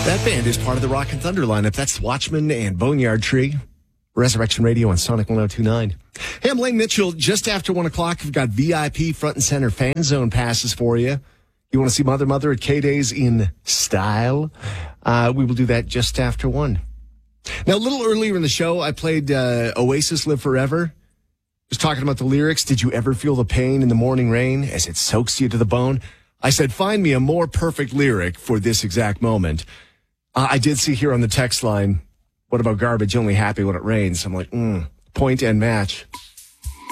That band is part of the Rock and Thunder lineup. That's Watchman and Boneyard Tree. Resurrection Radio on Sonic 102.9. Hey, I'm Lane Mitchell. Just after 1 o'clock, we've got VIP front and center fan zone passes for you. You want to see Mother at K-Days in style? We will do that just after 1. Now, a little earlier in the show, I played Oasis Live Forever. I was talking about the lyrics. Did you ever feel the pain in the morning rain as it soaks you to the bone? I said, find me a more perfect lyric for this exact moment. I did see here on the text line, what about garbage? Only happy when it rains. I'm like, point and match.